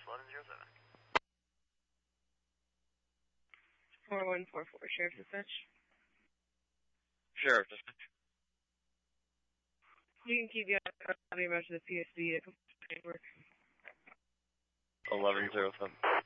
1107. 4144, Sheriff Dispatch. Sheriff Dispatch. You can keep the audio match to the PSD. 1107.